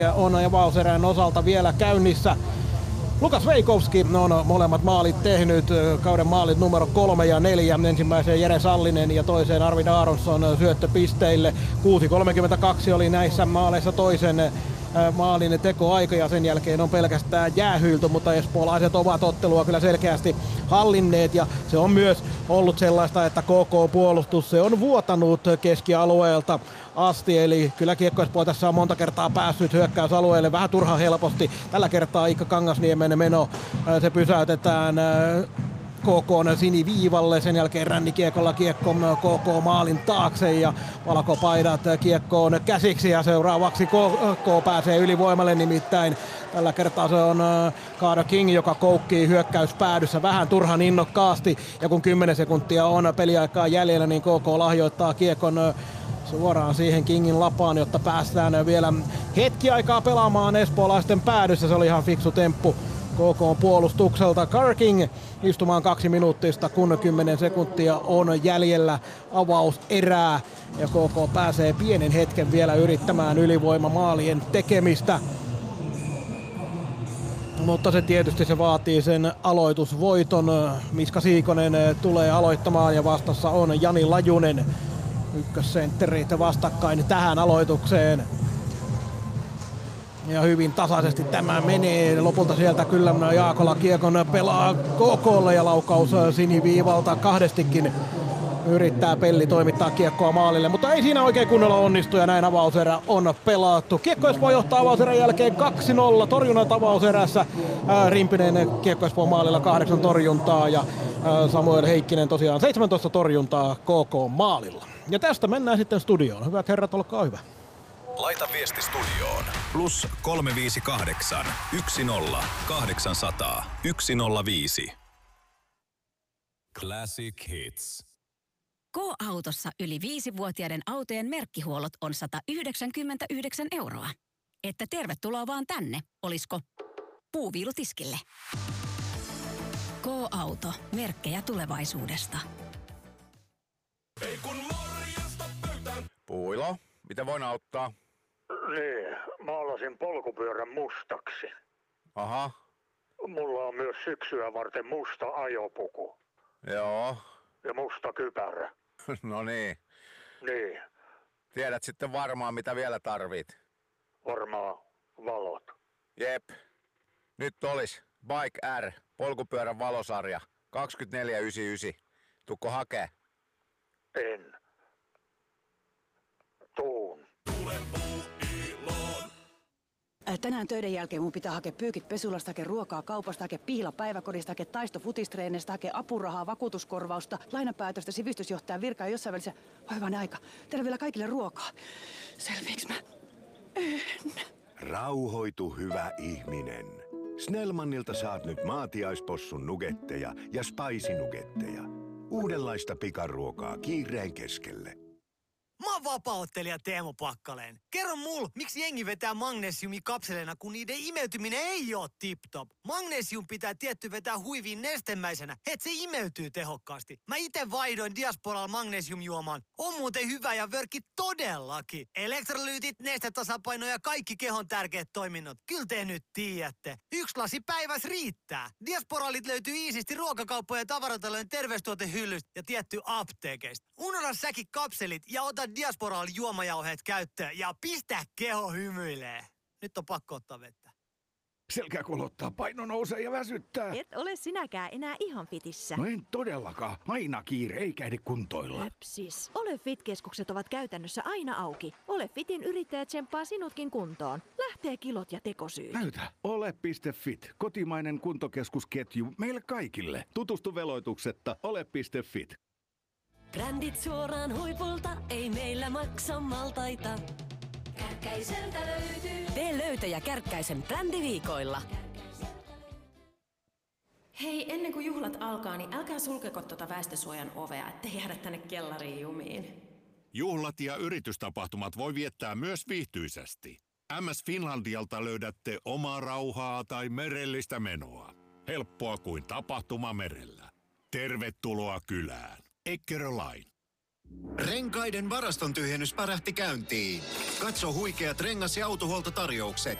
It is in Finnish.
On avauserän osalta vielä käynnissä. Lukas Veikowski on molemmat maalit tehnyt, kauden maalit numero 3 ja 4. Ensimmäiseen Jere Sallinen ja toiseen Arvid Aronson syöttöpisteille. 6.32 oli näissä maaleissa toisen maalin tekoaika ja sen jälkeen on pelkästään jäähyilty, mutta espoolaiset ovat ottelua kyllä selkeästi hallinneet ja se on myös ollut sellaista, että KK-puolustus se on vuotanut keskialueelta asti, eli kyllä Kiekko Espoo tässä on monta kertaa päässyt hyökkäysalueelle vähän turhan helposti. Tällä kertaa Ikka Kangasniemen meno, se pysäytetään KK:n siniviivalle, sen jälkeen rännikiekolla Kiekko KK maalin taakse ja valkopaidat Kiekkoon käsiksi ja seuraavaksi KK pääsee ylivoimalle, nimittäin tällä kertaa se on Kaado King, joka koukkii hyökkäyspäädyssä vähän turhan innokkaasti ja kun 10 sekuntia on peliaikaa jäljellä, niin KK lahjoittaa Kiekon suoraan siihen Kingin lapaan, jotta päästään vielä hetki aikaa pelaamaan espoolaisten päädyssä. Se oli ihan fiksu temppu KK-puolustukselta. King istumaan 2 minuuttista, kun 10 sekuntia on jäljellä avauserää. Ja KK pääsee pienen hetken vielä yrittämään ylivoimamaalien tekemistä. Mutta se tietysti se vaatii sen aloitusvoiton. Miska Siikonen tulee aloittamaan ja vastassa on Jani Lajunen. Ykkössenttereitä vastakkain tähän aloitukseen. Ja hyvin tasaisesti tämä menee. Lopulta sieltä kyllä Jaakola kiekon pelaa KK:lle ja laukaus siniviivalta kahdestikin yrittää Pelli toimittaa kiekkoa maalille, mutta ei siinä oikein kunnolla onnistu ja näin avauserä on pelattu. Kiekko Espoo johtaa avauserän jälkeen 2-0 torjunnat avauserässä. Rimpinen Kiekko Espoo maalilla 8 torjuntaa ja Samuel Heikkinen tosiaan 17 torjuntaa KK maalilla. Ja tästä mennään sitten studioon. Hyvät herrat, olkaa hyvä. Laita viesti studioon. Plus 358 10 800 105. Classic Hits. K-autossa yli 5-vuotiaiden autojen merkkihuollot on 199 €. Että tervetuloa vaan tänne, olisiko puuviilutiskille. K-auto, merkkejä tulevaisuudesta. Puilo, mitä voin auttaa? Niin, maalasin polkupyörän mustaksi. Aha. Mulla on myös syksyä varten musta ajopuku. Joo. Ja musta kypärä. No niin. Niin, Tiedät sitten varmaan mitä vielä tarvit. varmaan valot. Jep. Nyt olis Bike R, polkupyörän valosarja, 24,99. Tukko hakee? En. Tuun. Tänään töiden jälkeen mun pitää hakea pyykit pesulasta, hakea ruokaa kaupasta, hakea pihla päiväkodista, hakea taisto futistreenistä, hakea apurahaa, vakuutuskorvausta, lainapäätöstä, sivistysjohtajan virkaa ja jossain välissä hoivainen aika. Tehdään vielä kaikille ruokaa. Selviiks mä? En. Rauhoitu, hyvä ihminen. Snellmanilta saat nyt maatiaispossun nugetteja ja spicy nugetteja. Uudenlaista pikaruokaa kiireen keskelle. Mä oon vapaa-ottelija Teemu Pakkaleen. Kerro mulle, miksi jengi vetää magnesiumikapseleina, kun niiden imeytyminen ei oo tip-top. Magnesium pitää tietty vetää huiviin nestemäisenä, et se imeytyy tehokkaasti. Mä ite vaihdoin Diasporalla magnesiumjuomaan. On muuten hyvä ja vörkki todellakin. Elektrolyytit, nestetasapaino ja kaikki kehon tärkeät toiminnot. Kyllä te nyt tiedätte. 1 lasi päivässä riittää. Diasporalit löytyy iisisti ruokakauppojen ja tavaratalojen terveystuotehyllystä ja tietty apteekeista. Unohda säkin kapselit ja ota Diasporal juomajauheet käyttöön ja pistä keho hymyilee. Nyt on pakko ottaa vettä. Selkä kolottaa, paino nousee ja väsyttää. Et ole sinäkään enää ihan fitissä. No en todellakaan. Aina kiire, eikä ehdi kuntoilla. Höpsis. Ole Fit-keskukset ovat käytännössä aina auki. Ole Fitin yrittäjä tsemppaa sinutkin kuntoon. Lähtee kilot ja tekosyyt. Näytä. Ole.fit. Kotimainen kuntokeskusketju meille kaikille. Tutustu veloituksetta ole.fit. Brändit suoraan huipulta, ei meillä maksa maltaita. Kärkkäiseltä löytyy. Tee löytöjä Kärkkäisen brändiviikoilla. Hei, ennen kuin juhlat alkaa, niin älkää sulkeko tuota väestösuojan ovea, ettei jäädä tänne kellariin jumiin. Juhlat ja yritystapahtumat voi viettää myös viihtyisesti. MS Finlandialta löydätte omaa rauhaa tai merellistä menoa. Helppoa kuin tapahtuma merellä. Tervetuloa kylään. Eckerö Line. Renkaiden varaston tyhjennys pärähti käyntiin. Katso huikeat rengas- ja autohuoltotarjoukset.